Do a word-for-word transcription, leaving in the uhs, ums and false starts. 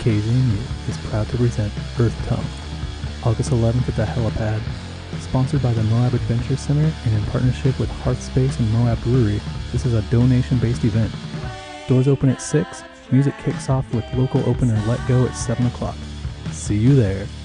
K Z M U is proud to present Earth Tongue, August eleventh at the Helipad. Sponsored by the Moab Adventure Center and in partnership with Hearthspace and Moab Brewery, this is a donation-based event. Doors open at six, music kicks off with local opener Let Go at seven o'clock. See you there.